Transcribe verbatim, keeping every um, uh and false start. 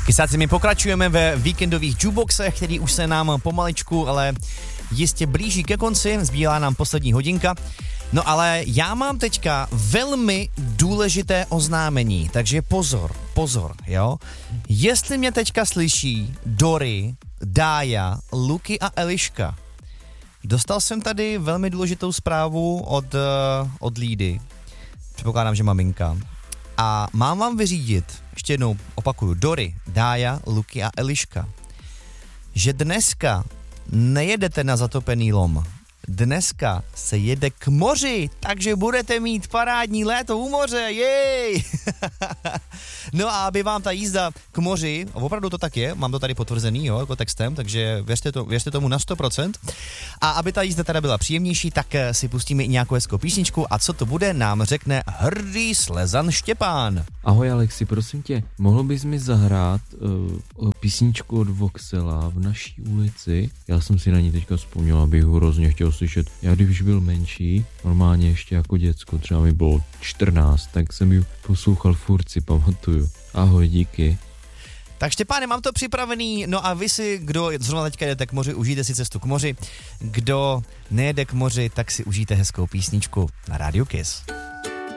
Kysáci, my pokračujeme ve víkendových jukeboxech, který už se nám pomaličku, ale jistě blíží ke konci, zbývá nám poslední hodinka. No ale já mám teďka velmi důležité oznámení, takže pozor, pozor, jo. Jestli mě teďka slyší Dory, Dája, Luky a Eliška, dostal jsem tady velmi důležitou zprávu od, od Lídy, předpokládám, že maminka. A mám vám vyřídit, ještě jednou opakuju, Dory, Dája, Luky a Eliška, že dneska nejedete na zatopený lom. Dneska se jede k moři, takže budete mít parádní léto u moře, jej! No a aby vám ta jízda k moři, opravdu to tak je, mám to tady potvrzený, jo, jako textem, takže věřte, to, věřte tomu na sto procent. A aby ta jízda teda byla příjemnější, tak si pustíme i nějakou hezkou písničku a co to bude, nám řekne hrdý Slezan Štěpán. Ahoj Alexi, prosím tě, mohl bys mi zahrát uh, písničku od Voxela V naší ulici? Já jsem si na ní teďka vzpomněl, abych ho hrozně chtěl slyšet. Já když byl menší, normálně ještě jako děcko, třeba mi bylo čtrnáct, tak jsem ji poslouchal furt, si pamatuju. Ahoj, díky. Tak Štěpáne, mám to připravený, no a vy si, kdo zrovna teďka jdete k moři, užijte si cestu k moři. Kdo nejede k moři, tak si užijte hezkou písničku na Rádiu Kiss.